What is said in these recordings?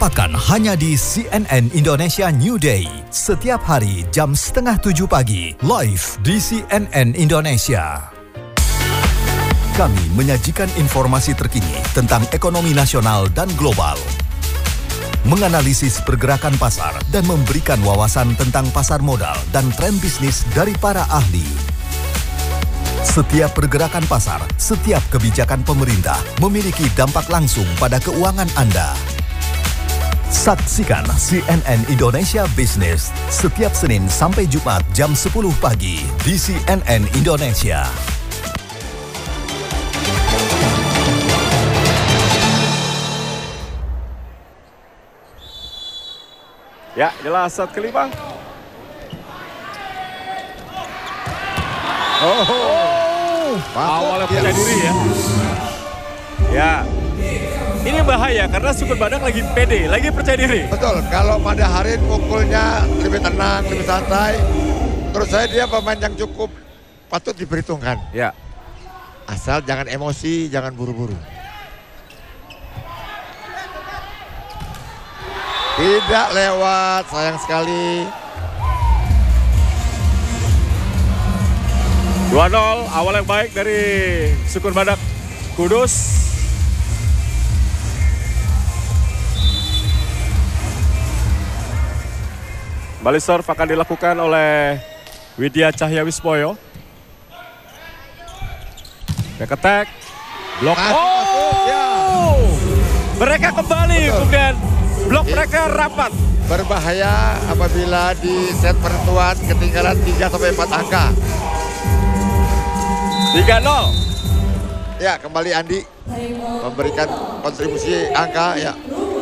Dapatkan hanya di CNN Indonesia New Day. Setiap hari jam 6:30 pagi, live di CNN Indonesia. Kami menyajikan informasi terkini tentang ekonomi nasional dan global, menganalisis pergerakan pasar dan memberikan wawasan tentang pasar modal dan tren bisnis dari para ahli. Setiap pergerakan pasar, setiap kebijakan pemerintah memiliki dampak langsung pada keuangan Anda. Saksikan CNN Indonesia Business setiap Senin sampai Jumat jam 10 pagi di CNN Indonesia. Ya, jelas set kelima. Awalnya percaya diri ya. Ya. Ini bahaya karena Sukun Badak lagi pede, lagi percaya diri. Betul, kalau pada hari mukulnya lebih tenang, lebih santai. Menurut saya dia pemain yang cukup patut diperhitungkan. Ya. Asal jangan emosi, jangan buru-buru. Tidak lewat, sayang sekali. 2-0, awal yang baik dari Sukun Badak Kudus. Kembali serve akan dilakukan oleh Widya Cahya Wismoyo. Back attack. Blok. Ya. Mereka kembali, kemudian blok mereka rapat. Berbahaya apabila di set penentuan ketinggalan 3-4 angka. 3-0. Ya, kembali Andi memberikan kontribusi angka ya.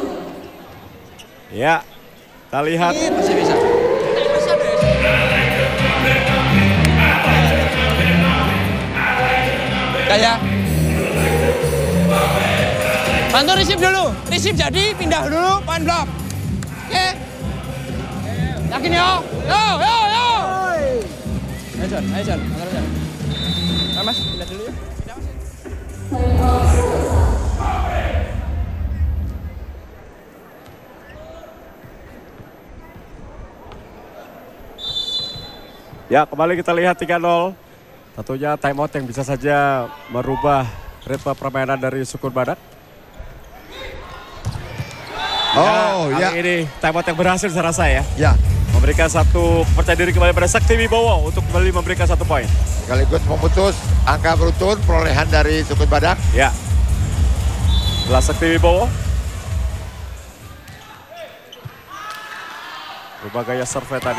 Ya, kita lihat. Masih bisa. Kayak bantu receive dulu, receive jadi pindah dulu point block. Oke, yakin yo, yo. Ayo John, Mas, pindah dulu ya. Ya, kembali kita lihat 3-0. Tentunya timeout yang bisa saja merubah ritme permainan dari Sukun Badak. Ya. Ini timeout yang berhasil saya rasa ya. Ya. Memberikan satu percaya diri kembali pada Sakti Wibowo untuk kembali memberikan 1 poin. Sekaligus memutus angka beruntun perolehan dari Sukun Badak. Ya. Setelah Sakti Wibowo. Rubah gaya serve tadi.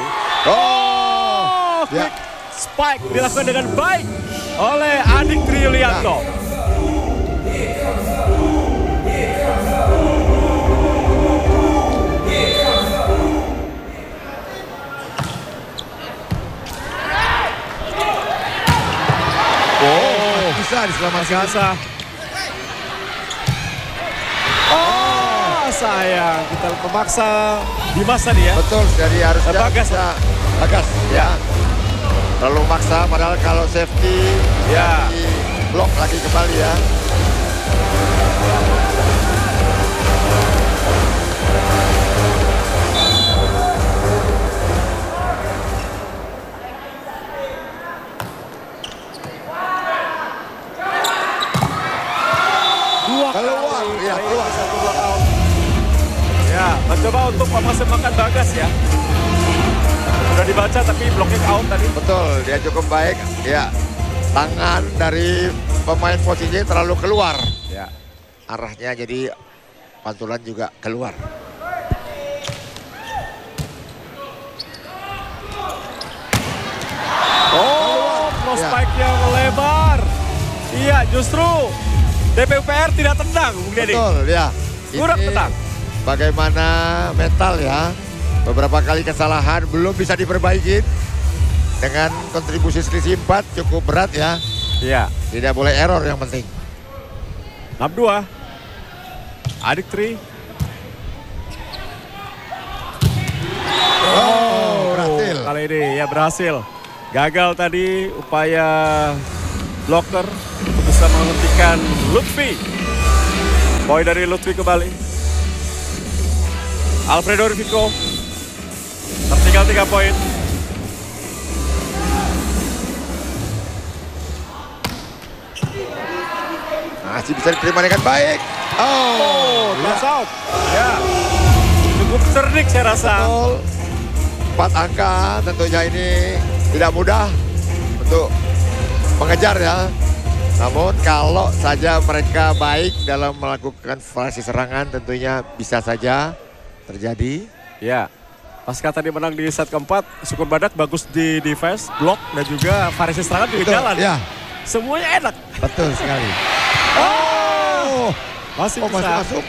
Ya. Spike dilakukan dengan baik oleh Adik Tri Yulianto. Bisa diselamatkan. Bisa. Sayang, kita memaksa Dimas tadi ya. Betul, jadi harusnya Bagas. Bagas, ya. Terlalu maksa, padahal kalau safety Ya. di blok lagi kembali ya. Keluar satu blok out. Ya, mencoba untuk memaksimalkan Bagas ya. Sudah dibaca tapi bloknya out tadi. Betul, dia cukup baik. Ya, tangan dari pemain posisi terlalu keluar. Ya. Arahnya jadi pantulan juga keluar. Prospeknya melebar. Iya, justru DPUPR tidak tenang, Bung Deddy. Betul, ya. Kurang tenang. Bagaimana mental ya. Beberapa kali kesalahan belum bisa diperbaiki. Dengan kontribusi selisih 4 cukup berat ya. Iya. Tidak boleh error yang penting. 6-2. Adik Tri. Berhasil. Kali ini ya berhasil. Gagal tadi upaya blocker untuk bisa menghentikan Lutfi. Poin dari Lutfi kembali. Alfredo Rivico. Tertinggal 3 poin. Masih bisa diterima dengan baik. Pass out. Ya. Cukup cerdik saya rasa. Betul. 4 angka tentunya ini tidak mudah untuk mengejar ya. Namun kalau saja mereka baik dalam melakukan variasi serangan tentunya bisa saja terjadi. Ya. Pasca tadi menang di set keempat, Sukun Badak bagus di defense, blok dan juga variasi serangan juga jalan. Ya. Semuanya enak. Betul sekali. Masih bisa. Masih masuk.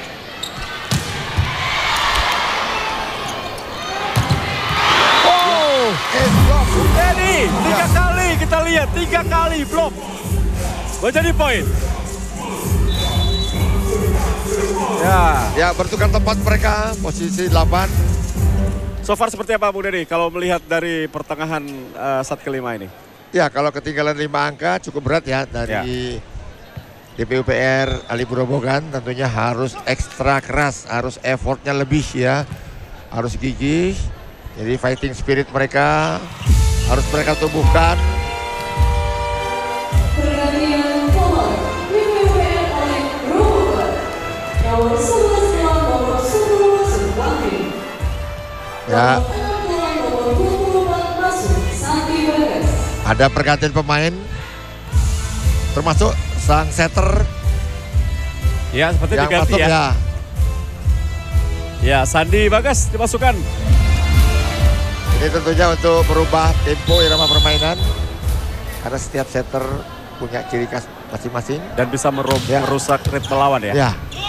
Blok. Jadi 3 kali kita lihat, 3 kali blok. Menjadi poin. Ya bertukar tempat mereka, posisi 8. So far seperti apa Bung Denny kalau melihat dari pertengahan set kelima ini? Ya kalau ketinggalan 5 angka cukup berat ya dari DPUPR Ali Grobogan, tentunya harus ekstra keras, harus effortnya lebih ya, harus gigih. Jadi fighting spirit mereka harus mereka tumbuhkan. Pergantian power DPUPR oleh Grobogan. Nomor 11 nomor 10 Sumbanggi. Ya. Nomor 24 masuk Santi Bagas. Ada pergantian pemain, termasuk sang setter Ya seperti yang diganti masuk ya. Ya Sandi Bagas dimasukkan. Ini tentunya untuk merubah tempo irama permainan karena setiap setter punya ciri khas masing-masing Dan bisa merusak ritme lawan ya. ya.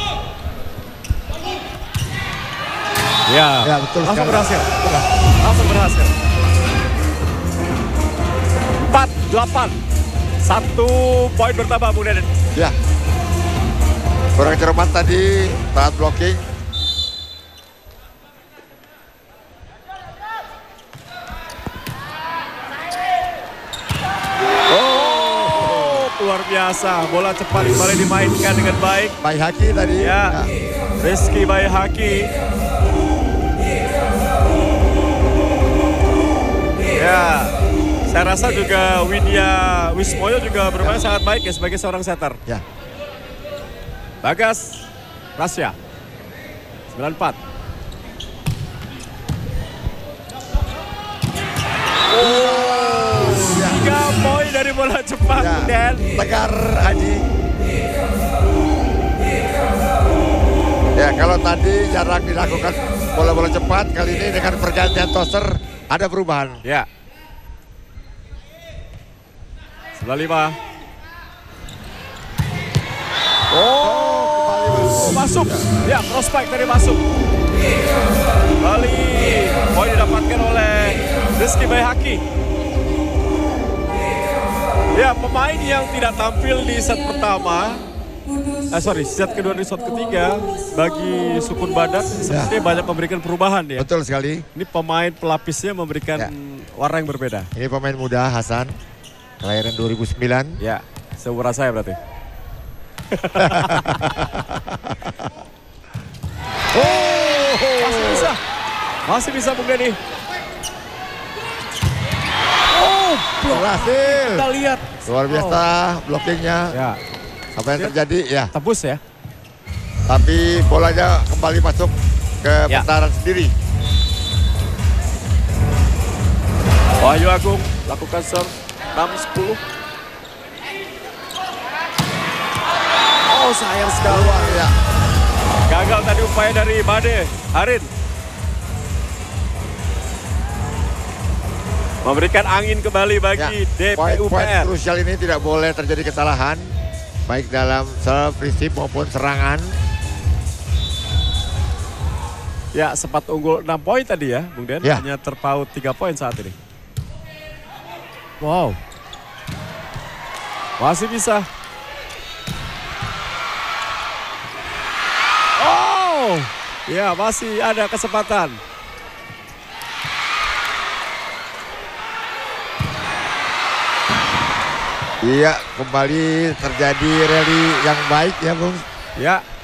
Ya, betul langsung sekali. berhasil. Langsung berhasil. 4-8. 1 poin bertambah Bung Deden. Ya. Kurang cermat tadi saat blocking. Luar biasa, bola cepat kembali dimainkan dengan baik. Baihaki tadi. Ya, Rizky Baihaki. Ya, saya rasa juga Widya Wismoyo juga bermain sangat baik ya sebagai seorang setter. Ya. Bagas Rasya 94. Tiga poin dari bola cepat Ya. dan Tegar Haji. Ya kalau tadi jarang dilakukan bola-bola cepat, kali ini dengan pergantian toser ada perubahan. ya. 95. Masuk. Ya, prospek tadi masuk. Kembali poin didapatkan oleh Rizky Baihaki. Ya, pemain yang tidak tampil di set pertama, set kedua dan set ketiga bagi Sukun Badak sepertinya banyak memberikan perubahan ya. Betul sekali. Ini pemain pelapisnya memberikan warna yang berbeda. Ini pemain muda Hasan, kelahiran 2009. Ya, seumuran saya berarti. Masih bisa Bung Denny. Berhasil. Kita lihat. Luar biasa blockingnya. Ya, Apa yang terjadi ya. tembus ya. Tapi bolanya kembali masuk ke Ya. putaran sendiri. Wahyu Agung lakukan serve 6-10. Sayang sekali. Ya. Gagal tadi upaya dari Bade Harin. Memberikan angin kembali bagi Poin DPUPR. krusial ini tidak boleh terjadi kesalahan, baik dalam serve, receive maupun serangan. Ya, sempat unggul 6 poin tadi ya, Bung Den. Ya. Hanya terpaut 3 poin saat ini. Wow. Masih bisa. Ya, masih ada kesempatan. Iya, kembali terjadi rally yang baik ya, Bung. Ya,